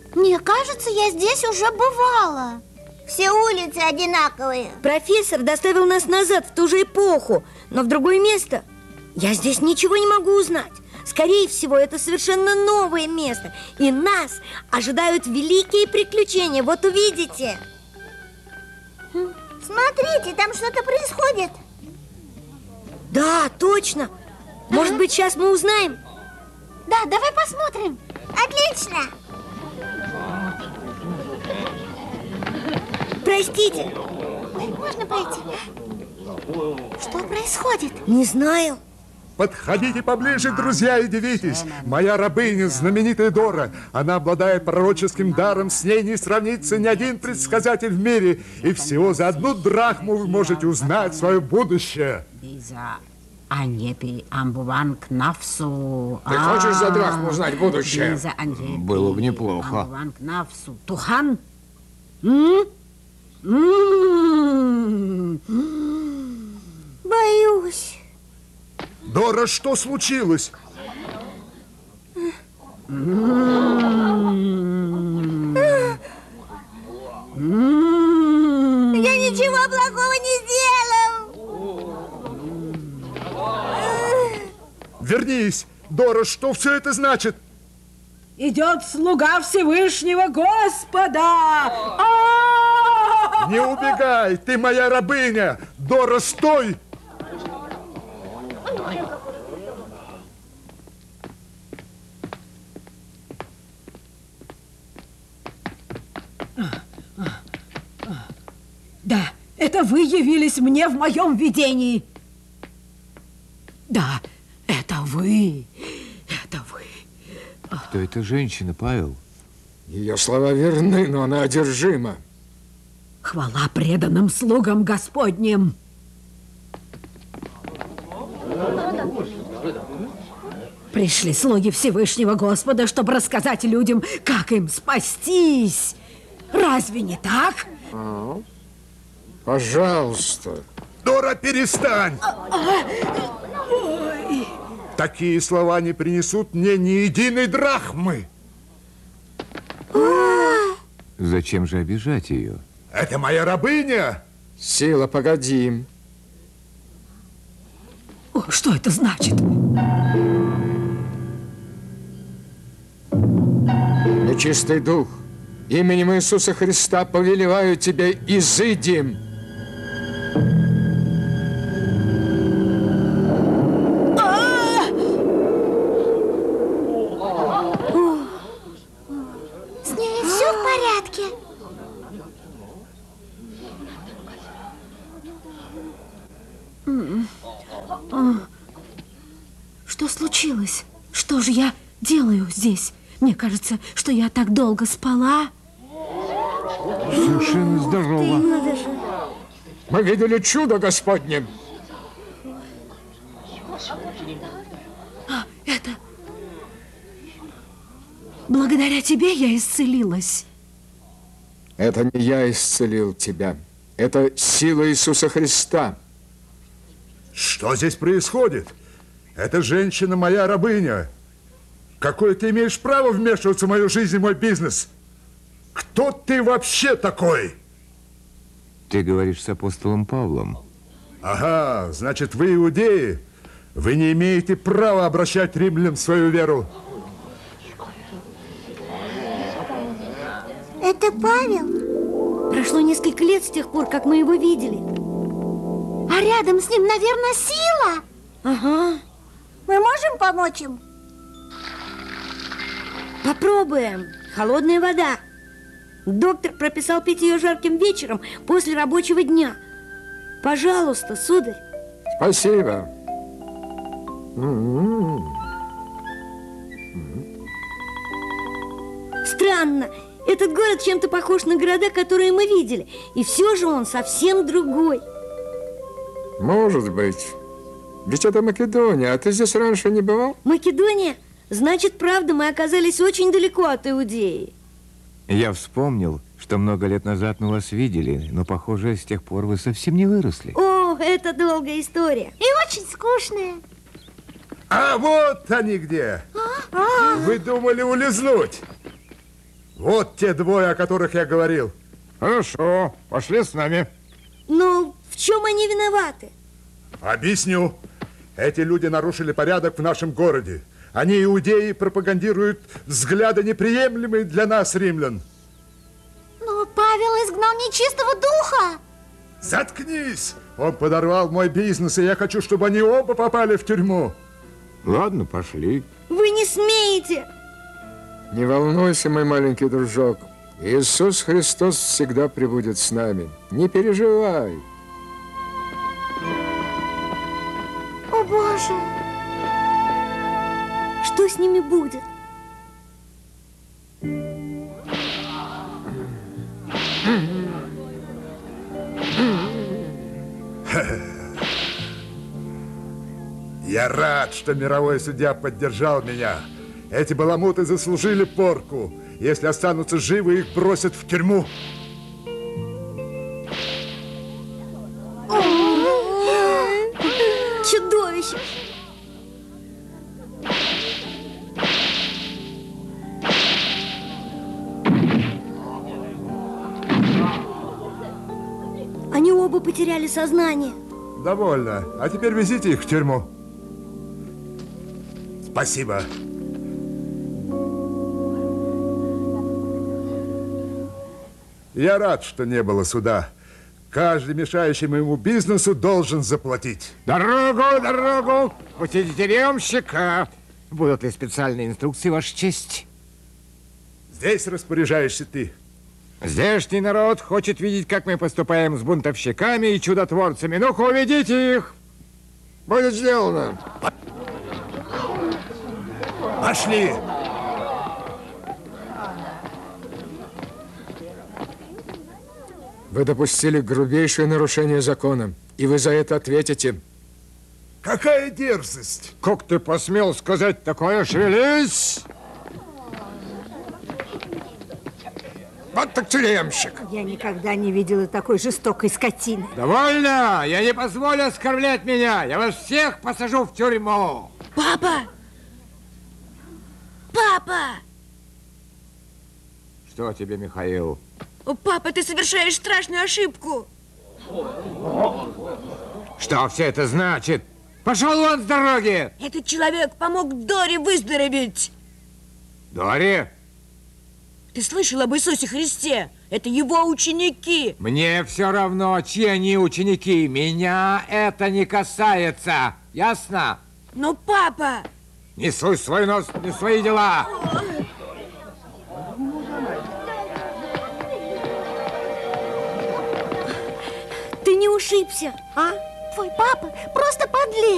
Мне кажется, я здесь уже бывала. Все улицы одинаковые. Профессор доставил нас назад в ту же эпоху, но в другое место. Я здесь ничего не могу узнать. Скорее всего, это совершенно новое место, и нас ожидают великие приключения. Вот увидите. Смотрите, там что-то происходит. Да, точно. Может быть, сейчас мы узнаем? Да, давай посмотрим. Отлично. Простите. Можно пройти? Что происходит? Не знаю. Подходите поближе, друзья, и дивитесь. Моя рабыня, знаменитая Дора. Она обладает пророческим даром. С ней не сравнится ни один предсказатель в мире. И всего за 1 драхму вы можете узнать свое будущее. Ты хочешь за драхму узнать будущее? Было бы неплохо. Тухан? Боюсь. Дора, что случилось? Я ничего плохого не сделал. Вернись. Дора, что все это значит? Идет слуга Всевышнего Господа! Не убегай, ты моя рабыня. Дора, стой! Да, это вы явились мне в моем видении. Да, это вы. Это вы. Кто эта женщина, Павел? Ее слова верны, но она одержима. Хвала преданным слугам Господним. Пришли слуги Всевышнего Господа, чтобы рассказать людям, как им спастись. Разве не так? Пожалуйста. Дора, перестань! Такие слова не принесут мне ни единой драхмы. Зачем же обижать ее? Это моя рабыня. Сила, погоди. О, что это значит? Нечистый дух, именем Иисуса Христа повелеваю тебе, изыди. С ней все в порядке. Что случилось? Что же я делаю здесь? Мне кажется, что я так долго спала. Совершенно здорово. Мы видели чудо Господне. Это... Благодаря тебе я исцелилась. Это не я исцелил тебя. Это сила Иисуса Христа. Что здесь происходит? Эта женщина моя рабыня. Какое ты имеешь право вмешиваться в мою жизнь и мой бизнес? Кто ты вообще такой? Ты говоришь с апостолом Павлом. Ага, значит, вы иудеи. Вы не имеете права обращать римлян в свою веру. Это Павел? Прошло несколько лет с тех пор, как мы его видели. А рядом с ним, наверное, сила. Ага. Мы можем помочь им? Попробуем. Холодная вода. Доктор прописал пить ее жарким вечером после рабочего дня. Пожалуйста, сударь. Спасибо. Странно. Этот город чем-то похож на города, которые мы видели. И все же он совсем другой. Может быть. Ведь это Македония, а ты здесь раньше не бывал? Македония? Значит, правда, мы оказались очень далеко от Иудеи. Я вспомнил, что много лет назад мы вас видели, но, похоже, с тех пор вы совсем не выросли. О, это долгая история. И очень скучная. А вот они где. Вы думали улизнуть? Вот те двое, о которых я говорил. Хорошо, пошли с нами. Но в чем они виноваты? Объясню. Эти люди нарушили порядок в нашем городе. Они, иудеи, пропагандируют взгляды, неприемлемые для нас, римлян. Но Павел изгнал нечистого духа. Заткнись! Он подорвал мой бизнес, и я хочу, чтобы они оба попали в тюрьму. Ладно, пошли. Вы не смеете! Не волнуйся, мой маленький дружок. Иисус Христос всегда пребудет с нами. Не переживай. О, Боже! Что с ними будет? Я рад, что мировой судья поддержал меня. Эти баламуты заслужили порку. Если останутся живы, их бросят в тюрьму. Чудовище! Они оба потеряли сознание. Довольно. А теперь везите их в тюрьму. Спасибо. Я рад, что не было суда. Каждый, мешающий моему бизнесу, должен заплатить. Дорогу, дорогу! Пустите тюремщика! Будут ли специальные инструкции, Ваша честь? Здесь распоряжаешься ты. Здешний народ хочет видеть, как мы поступаем с бунтовщиками и чудотворцами. Ну-ка, уведите их! Будет сделано. Пошли! Вы допустили грубейшее нарушение закона, и вы за это ответите. Какая дерзость! Как ты посмел сказать такое? Шевелись! Вот так тюремщик. Я никогда не видела такой жестокой скотины. Довольно! Я не позволю оскорблять меня! Я вас всех посажу в тюрьму! Папа! Папа! Что тебе, Михаил? О, папа, ты совершаешь страшную ошибку. Что все это значит? Пошел вон с дороги! Этот человек помог Доре выздороветь. Дори, Ты слышал об Иисусе Христе? Это его ученики. мне все равно, чьи они ученики. Меня это не касается. Ясно? Но папа... Не суй свой нос не в свои дела. Ты не ушибся, а? Твой папа просто подлец.